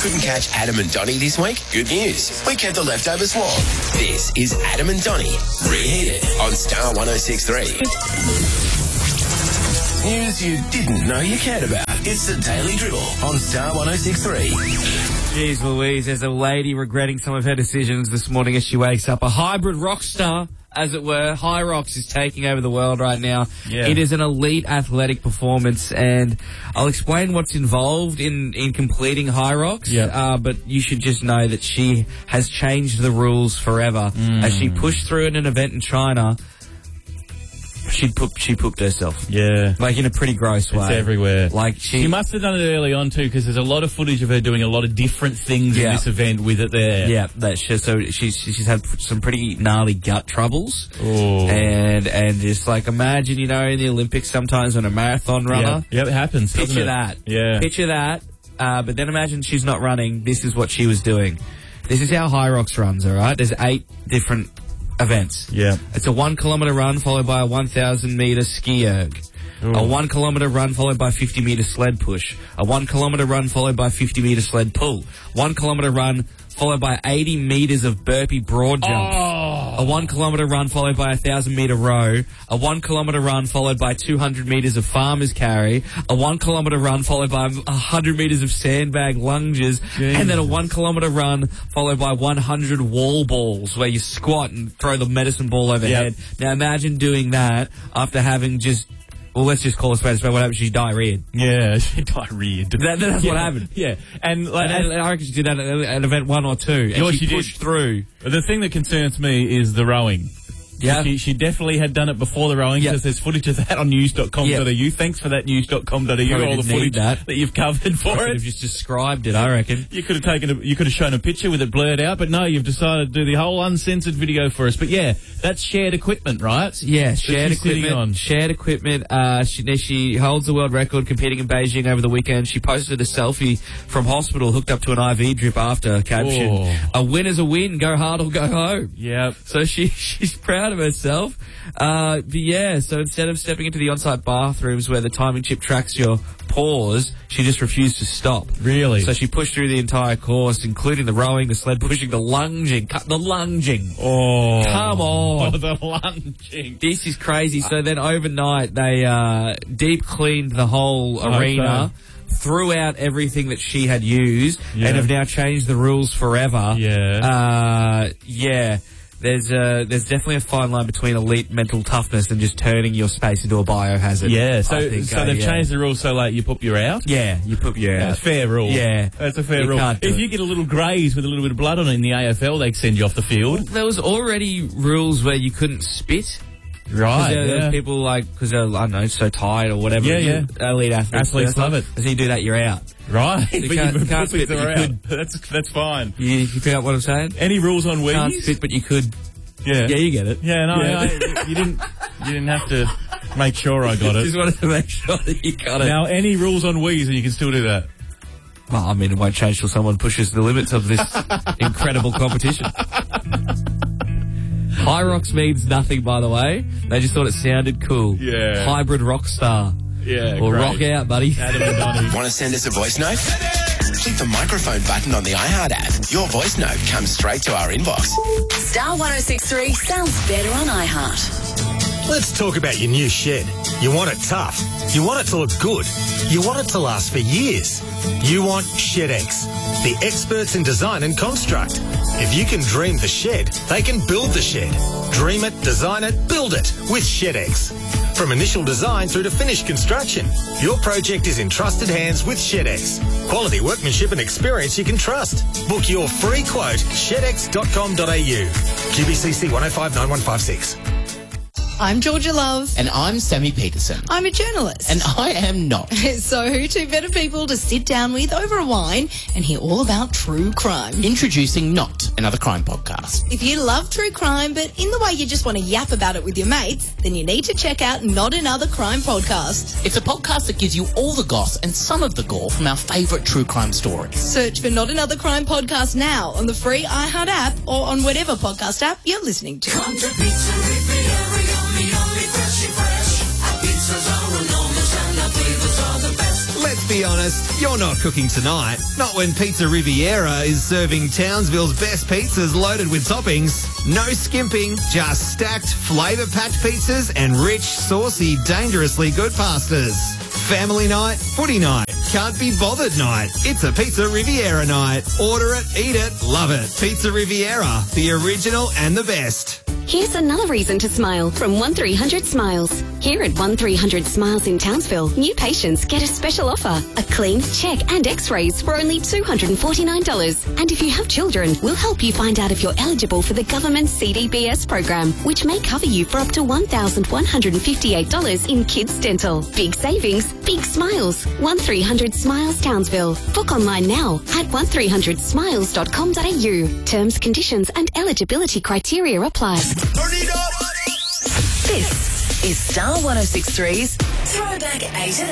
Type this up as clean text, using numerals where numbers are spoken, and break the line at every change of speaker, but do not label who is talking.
Couldn't catch Adam and Donnie this week? Good news. We kept the leftovers warm. This is Adam and Donnie Reheated on Star 106.3. News you didn't know you cared about. It's the Daily Dribble on Star 106.3.
Jeez Louise, there's a lady regretting some of her decisions this morning as she wakes up. A hybrid rock star, as it were. Hyrox is taking over the world right now.
Yeah.
It is an elite athletic performance, and I'll explain what's involved in completing Hyrox.
Yeah.
But you should just know that she has changed the rules forever. As she pushed through in an event in China, she pooped herself.
Yeah.
Like in a pretty gross way.
It's everywhere.
Like
she must have done it early on too, because there's a lot of footage of her doing a lot of different things in this event with it there.
Yeah, so she's had some pretty gnarly gut troubles.
Oh.
And just like imagine, in the Olympics sometimes when a marathon runner.
Yeah, it happens.
Picture that.
Yeah.
Picture that. But then imagine she's not running. This is what she was doing. This is how Hyrox runs, all right? There's 8 different events.
Yeah.
It's a 1 kilometre run followed by a 1,000 metre ski erg. A 1 kilometre run followed by 50 metre sled push. A 1 kilometre run followed by 50 metre sled pull. 1 kilometre run followed by 80 metres of burpee broad jump.
Oh.
A 1 kilometre run followed by a 1,000 metre row. A 1 kilometre run followed by 200 metres of farmer's carry. A 1 kilometre run followed by 100 metres of sandbag lunges.
Jeez.
And then a 1 kilometre run followed by 100 wall balls where you squat and throw the medicine ball overhead.
Yep.
Now imagine doing that after having just, well, let's just call a spade a spade. What happened? She diarrheaed.
Yeah, she diarrheaed.
That's what happened.
Yeah. And
I reckon she did that at event 1 or 2. And she pushed through.
The thing that concerns me is the rowing.
Yeah.
She definitely had done it before the rowing, because there's footage of that on news.com.au. Thanks for that news.com.au, all the footage that you've covered for it.
You've just described it, I reckon.
You could have shown a picture with it blurred out, but no, you've decided to do the whole uncensored video for us. But yeah, that's shared equipment, right?
Yeah, shared equipment. Shared equipment. She holds the world record competing in Beijing over the weekend. She posted a selfie from hospital hooked up to an IV drip after, caption, "A win is a win, go hard or go home."
Yep.
So she's proud of herself. But yeah, so instead of stepping into the on-site bathrooms where the timing chip tracks your pause, she just refused to stop.
Really?
So she pushed through the entire course, including the rowing, the sled pushing, the lunging. The lunging.
Oh.
Come on.
Oh, the lunging.
This is crazy. So then overnight, they deep cleaned the whole arena, threw out everything that she had used, and have now changed the rules forever.
Yeah.
There's definitely a fine line between elite mental toughness and just turning your space into a biohazard.
Yeah, so they've changed the rules so like you poop you out?
Yeah, you poop you out.
That's a fair rule.
Yeah.
That's a fair rule. If you get a little graze with a little bit of blood on it in the AFL, they send you off the field.
There was already rules where you couldn't spit.
Right,
there was people like, because they're, I don't know, so tired or whatever.
Yeah.
Elite
Athletes love it.
So you do that, you're out.
Right.
So you can't spit, but you could.
That's fine.
You pick up what I'm saying?
Any rules on wheeze?
Can't spit, but you could.
Yeah.
Yeah, you get it.
Yeah, no, you didn't have to make sure I got it.
Just wanted to make sure that you got it.
Now, any rules on wheeze and you can still do that?
Well, I mean, it won't change till someone pushes the limits of this incredible competition. Hyrox means nothing, by the way. They just thought it sounded cool.
Yeah.
Hybrid rock star.
Yeah,
Well,
great.
rock out, buddy.
Adam and Donnie.
Want to send us a voice note? Click the microphone button on the iHeart app. Your voice note comes straight to our inbox.
Star 106.3 sounds better on iHeart.
Let's talk about your new shed. You want it tough. You want it to look good. You want it to last for years. You want ShedX, the experts in design and construct. If you can dream the shed, they can build the shed. Dream it, design it, build it with ShedX. From initial design through to finished construction, your project is in trusted hands with ShedX. Quality workmanship and experience you can trust. Book your free quote, shedx.com.au. QBCC 1059156.
I'm Georgia Love.
And I'm Sammy Peterson.
I'm a journalist.
And I am not.
So who two better people to sit down with over a wine and hear all about true crime?
Introducing Not Another Crime Podcast.
If you love true crime, but in the way you just want to yap about it with your mates, then you need to check out Not Another Crime Podcast.
It's a podcast that gives you all the goss and some of the gore from our favourite true crime stories.
Search for Not Another Crime Podcast now on the free iHeart app or on whatever podcast app you're listening to.
Come to Pizza Riviera, yummy, yummy, freshy fresh. Our pizzas are enormous and our flavors are the best.
Let's
let's be honest, you're not cooking tonight. Not when Pizza Riviera is serving Townsville's best pizzas loaded with toppings. No skimping, just stacked, flavour-packed pizzas and rich, saucy, dangerously good pastas. Family night, footy night, can't be bothered night. It's a Pizza Riviera night. Order it, eat it, love it. Pizza Riviera, the original and the best.
Here's another reason to smile from 1300 Smiles. Here at 1300 Smiles in Townsville, new patients get a special offer. A clean, check and x-rays for only $249. And if you have children, we'll help you find out if you're eligible for the government CDBS program, which may cover you for up to $1,158 in kids dental. Big savings, big smiles. 1300 Smiles Townsville. Book online now at 1300smiles.com.au. Terms, conditions and eligibility criteria apply.
This is Star 106.3's Throwback 8 and